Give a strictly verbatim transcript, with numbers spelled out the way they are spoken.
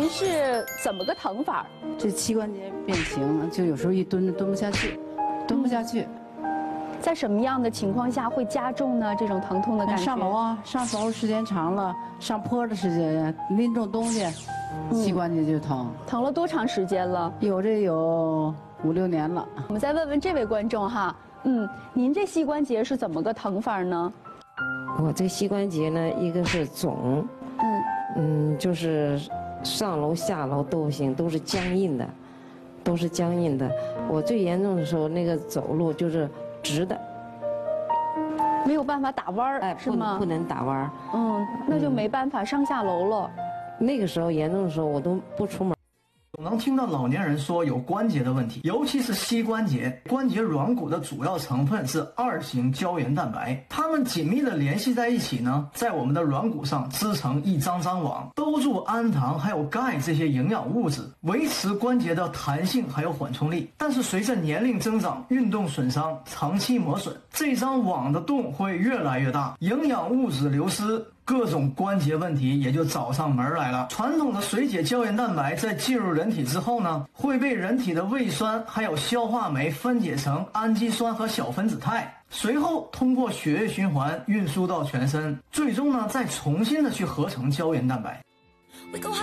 是怎么个疼法？ 这膝关节变形，就有时候一蹲蹲不下去，蹲不下去。 在什么样的情况下会加重呢？这种疼痛的感觉？ 上楼啊，上楼时间长了，上坡的时间，拎重东西，膝关节就疼。 嗯、疼了多长时间了？ 有这有五六年了。 我们再问问这位观众哈，嗯，您这膝关节是怎么个疼法呢？ 我这膝关节呢，一个是肿，嗯嗯，就是上楼下楼都不行，都是僵硬的，都是僵硬的。我最严重的时候，那个走路就是直的， 没有办法打弯儿， 哎， 是吗？ 不能打弯儿。 嗯，那就没办法上下楼了。 那个时候严重的时候，我都不出门。 总能听到老年人说有关节的问题，尤其是膝关节。关节软骨的主要成分是二型胶原蛋白，它们紧密的联系在一起呢，在我们的软骨上织成一张张网，兜住氨糖还有钙这些营养物质，维持关节的弹性还有缓冲力。但是随着年龄增长、运动损伤、长期磨损，这张网的洞会越来越大，营养物质流失，各种关节问题也就找上门来了。传统的水解胶原蛋白在进入人体之后呢，会被人体的胃酸还有消化酶分解成氨基酸和小分子肽，随后通过血液循环运输到全身，最终呢再重新的去合成胶原蛋白。